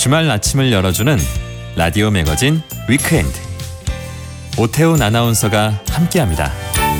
주말 아침을 열어주는 라디오 매거진 위크엔드. 오태훈 아나운서가 함께합니다.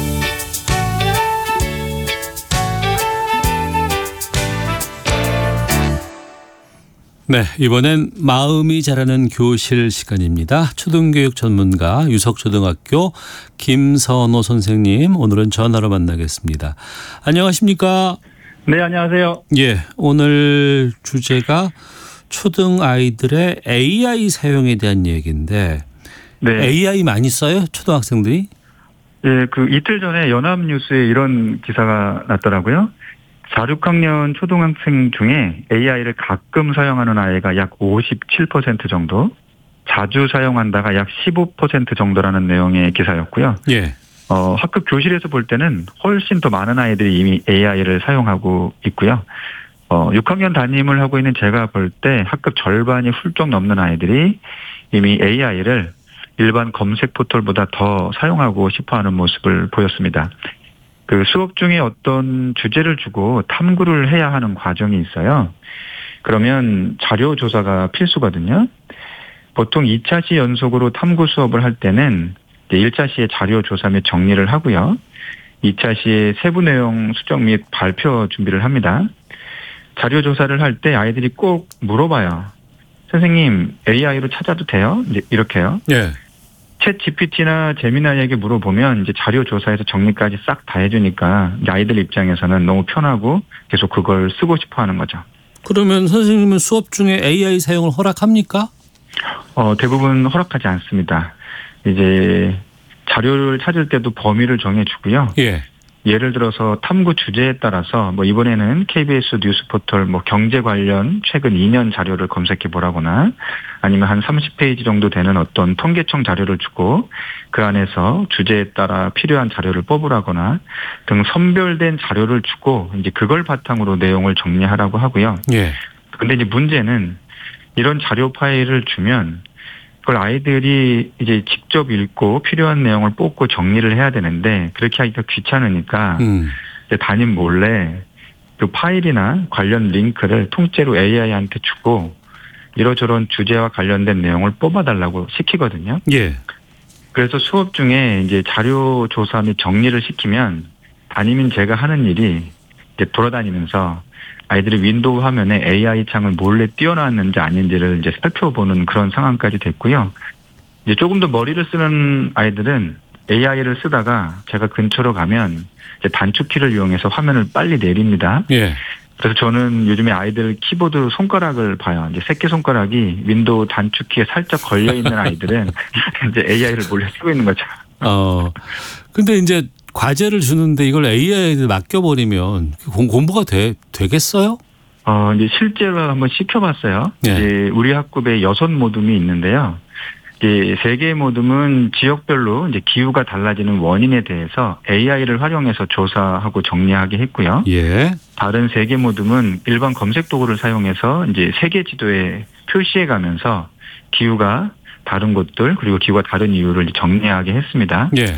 네, 이번엔 마음이 자라는 교실 시간입니다. 초등교육 전문가 유석초등학교 김선호 선생님, 오늘은 전화로 만나겠습니다. 안녕하십니까? 네, 안녕하세요. 예, 오늘 주제가 초등 아이들의 AI 사용에 대한 얘기인데, 네. AI 많이 써요? 초등학생들이? 예, 이틀 전에 연합뉴스에 이런 기사가 났더라고요. 4, 6학년 초등학생 중에 AI를 가끔 사용하는 아이가 약 57% 정도, 자주 사용한다가 약 15% 정도라는 내용의 기사였고요. 예. 학급 교실에서 볼 때는 훨씬 더 많은 아이들이 이미 AI를 사용하고 있고요. 6학년 담임을 하고 있는 제가 볼 때 학급 절반이 훌쩍 넘는 아이들이 이미 AI를 일반 검색 포털보다 더 사용하고 싶어하는 모습을 보였습니다. 수업 중에 어떤 주제를 주고 탐구를 해야 하는 과정이 있어요. 그러면 자료 조사가 필수거든요. 보통 2차 시 연속으로 탐구 수업을 할 때는 1차 시에 자료 조사 및 정리를 하고요. 2차 시에 세부 내용 수정 및 발표 준비를 합니다. 자료 조사를 할 때 아이들이 꼭 물어봐요. 선생님, AI로 찾아도 돼요? 이렇게요. 예. 챗 GPT나 제미나이에게 물어보면 이제 자료 조사에서 정리까지 싹 다 해주니까 아이들 입장에서는 너무 편하고 계속 그걸 쓰고 싶어 하는 거죠. 그러면 선생님은 수업 중에 AI 사용을 허락합니까? 대부분 허락하지 않습니다. 이제 자료를 찾을 때도 범위를 정해주고요. 예. 예를 들어서 탐구 주제에 따라서 이번에는 KBS 뉴스 포털 경제 관련 최근 2년 자료를 검색해 보라거나 아니면 한 30페이지 정도 되는 어떤 통계청 자료를 주고 그 안에서 주제에 따라 필요한 자료를 뽑으라거나 등 선별된 자료를 주고 이제 그걸 바탕으로 내용을 정리하라고 하고요. 예. 근데 이제 문제는 이런 자료 파일을 주면 그걸 아이들이 이제 직접 읽고 필요한 내용을 뽑고 정리를 해야 되는데 그렇게 하기가 귀찮으니까 이제 담임 몰래 그 파일이나 관련 링크를 통째로 AI한테 주고 이러저런 주제와 관련된 내용을 뽑아달라고 시키거든요. 예. 그래서 수업 중에 이제 자료 조사 및 정리를 시키면 담임인 제가 하는 일이 이제 돌아다니면서 아이들이 윈도우 화면에 AI 창을 몰래 띄워놨는지 아닌지를 이제 살펴보는 그런 상황까지 됐고요. 이제 조금 더 머리를 쓰는 아이들은 AI를 쓰다가 제가 근처로 가면 이제 단축키를 이용해서 화면을 빨리 내립니다. 예. 그래서 저는 요즘에 아이들 키보드 손가락을 봐요. 이제 새끼손가락이 윈도우 단축키에 살짝 걸려있는 아이들은 이제 AI를 몰래 쓰고 있는 거죠. 근데 이제 과제를 주는데 이걸 AI에 맡겨버리면 공부가 되겠어요? 이제 실제로 한번 시켜봤어요. 네. 이제 우리 학급에 6 모둠이 있는데요. 이제 3개의 모둠은 지역별로 이제 기후가 달라지는 원인에 대해서 AI를 활용해서 조사하고 정리하게 했고요. 예. 다른 3개 모둠은 일반 검색 도구를 사용해서 이제 세계 지도에 표시해가면서 기후가 다른 곳들 그리고 기후가 다른 이유를 정리하게 했습니다. 예.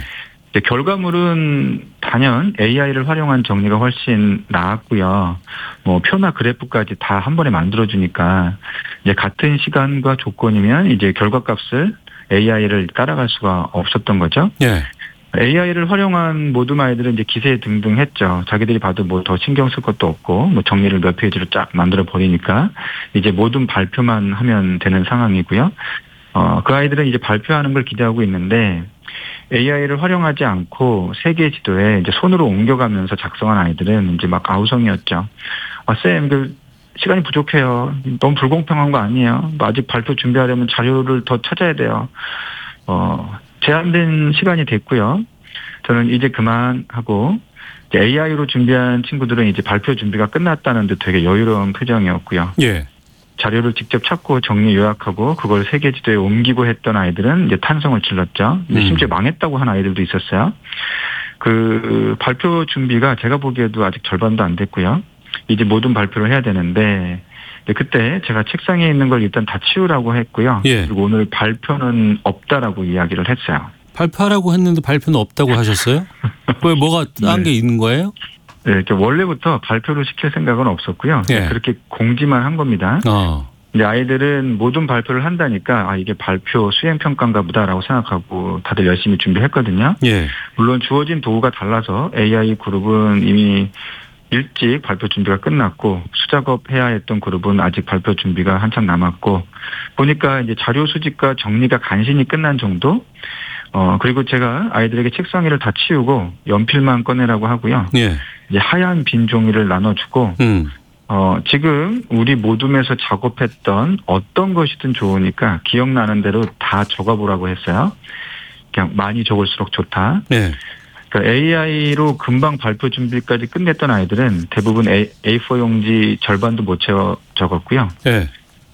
결과물은 단연 AI를 활용한 정리가 훨씬 나았고요. 표나 그래프까지 다 한 번에 만들어주니까 이제 같은 시간과 조건이면 이제 결과값을 AI를 따라갈 수가 없었던 거죠. 예. AI를 활용한 모든 아이들은 이제 기세 등등했죠. 자기들이 봐도 더 신경 쓸 것도 없고 정리를 몇 페이지로 쫙 만들어 버리니까 이제 모든 발표만 하면 되는 상황이고요. 그 아이들은 이제 발표하는 걸 기대하고 있는데 AI를 활용하지 않고 세계 지도에 이제 손으로 옮겨가면서 작성한 아이들은 이제 막 아우성이었죠. 쌤, 시간이 부족해요. 너무 불공평한 거 아니에요? 아직 발표 준비하려면 자료를 더 찾아야 돼요. 제한된 시간이 됐고요. 저는 이제 그만하고 AI로 준비한 친구들은 이제 발표 준비가 끝났다는 듯 되게 여유로운 표정이었고요. 예. 자료를 직접 찾고 정리 요약하고 그걸 세계 지도에 옮기고 했던 아이들은 이제 탄성을 질렀죠. 심지어 망했다고 한 아이들도 있었어요. 발표 준비가 제가 보기에도 아직 절반도 안 됐고요. 이제 모든 발표를 해야 되는데 그때 제가 책상에 있는 걸 일단 다 치우라고 했고요. 예. 그리고 오늘 발표는 없다라고 이야기를 했어요. 발표하라고 했는데 발표는 없다고 하셨어요? 왜 뭐가 딴 게 있는 거예요? 네, 원래부터 발표를 시킬 생각은 없었고요. 예. 그렇게 공지만 한 겁니다. 근데 아이들은 모든 발표를 한다니까 이게 발표 수행평가인가 보다라고 생각하고 다들 열심히 준비했거든요. 예. 물론 주어진 도구가 달라서 AI 그룹은 이미 일찍 발표 준비가 끝났고 수작업 해야 했던 그룹은 아직 발표 준비가 한참 남았고 보니까 이제 자료 수집과 정리가 간신히 끝난 정도. 그리고 제가 아이들에게 책상 위를 다 치우고 연필만 꺼내라고 하고요. 예. 이제 하얀 빈 종이를 나눠주고 지금 우리 모둠에서 작업했던 어떤 것이든 좋으니까 기억나는 대로 다 적어보라고 했어요. 그냥 많이 적을수록 좋다. 예. 그러니까 AI로 금방 발표 준비까지 끝냈던 아이들은 대부분 A4 용지 절반도 못 채워 적었고요. 예.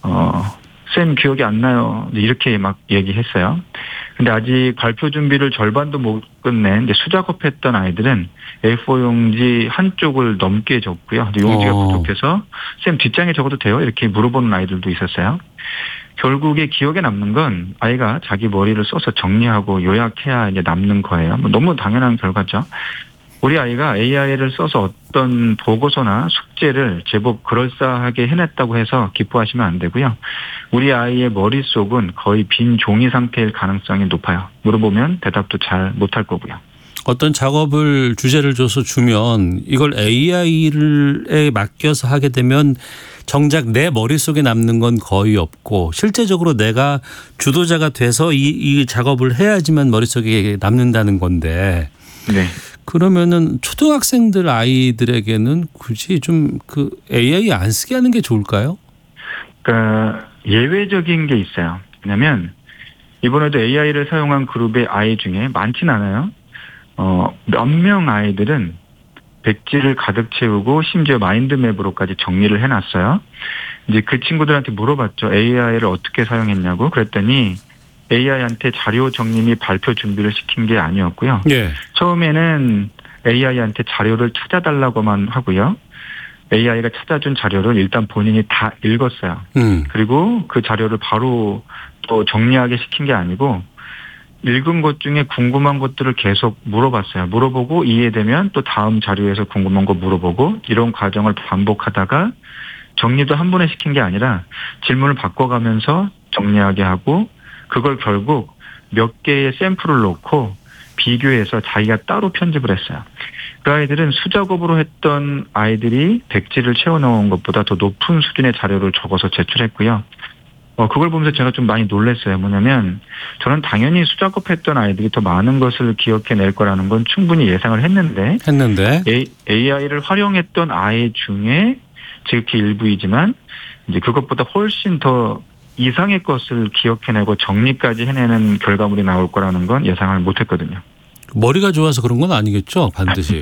쌤 기억이 안 나요. 이렇게 막 얘기했어요. 근데 아직 발표 준비를 절반도 못 끝낸 이제 수작업했던 아이들은 A4 용지 한쪽을 넘게 적고요. 용지가 부족해서 쌤 뒷장에 적어도 돼요? 이렇게 물어보는 아이들도 있었어요. 결국에 기억에 남는 건 아이가 자기 머리를 써서 정리하고 요약해야 이제 남는 거예요. 너무 당연한 결과죠. 우리 아이가 AI를 써서 어떤 보고서나 숙제를 제법 그럴싸하게 해냈다고 해서 기뻐하시면 안 되고요. 우리 아이의 머릿속은 거의 빈 종이 상태일 가능성이 높아요. 물어보면 대답도 잘 못할 거고요. 어떤 작업을 주제를 줘서 주면 이걸 AI에 맡겨서 하게 되면 정작 내 머릿속에 남는 건 거의 없고 실제적으로 내가 주도자가 돼서 이 작업을 해야지만 머릿속에 남는다는 건데 네. 그러면은 초등학생들 아이들에게는 굳이 좀 그 AI 안 쓰게 하는 게 좋을까요? 그러니까 예외적인 게 있어요. 왜냐하면 이번에도 AI를 사용한 그룹의 아이 중에 많진 않아요. 몇 명 아이들은 백지를 가득 채우고 심지어 마인드맵으로까지 정리를 해놨어요. 이제 그 친구들한테 물어봤죠. AI를 어떻게 사용했냐고. 그랬더니 AI한테 자료 정리 및 발표 준비를 시킨 게 아니었고요. 예. 처음에는 AI한테 자료를 찾아달라고만 하고요. AI가 찾아준 자료를 일단 본인이 다 읽었어요. 그리고 그 자료를 바로 또 정리하게 시킨 게 아니고 읽은 것 중에 궁금한 것들을 계속 물어봤어요. 물어보고 이해되면 또 다음 자료에서 궁금한 거 물어보고 이런 과정을 반복하다가 정리도 한 번에 시킨 게 아니라 질문을 바꿔가면서 정리하게 하고 그걸 결국 몇 개의 샘플을 놓고 비교해서 자기가 따로 편집을 했어요. 그 아이들은 수작업으로 했던 아이들이 백지를 채워넣은 것보다 더 높은 수준의 자료를 적어서 제출했고요. 그걸 보면서 제가 좀 많이 놀랐어요. 뭐냐면 저는 당연히 수작업했던 아이들이 더 많은 것을 기억해낼 거라는 건 충분히 예상을 했는데 AI를 활용했던 아이 중에 지극히 일부이지만 이제 그것보다 훨씬 더 이상의 것을 기억해내고 정리까지 해내는 결과물이 나올 거라는 건 예상을 못했거든요. 머리가 좋아서 그런 건 아니겠죠, 반드시.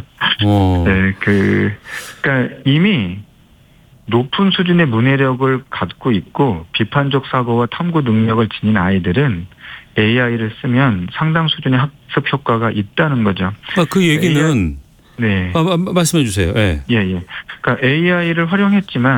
네, 그러니까 이미 높은 수준의 문해력을 갖고 있고 비판적 사고와 탐구 능력을 지닌 아이들은 AI를 쓰면 상당 수준의 학습 효과가 있다는 거죠. 그 얘기는 네. 말씀해 주세요. 예. 예. 그러니까 AI를 활용했지만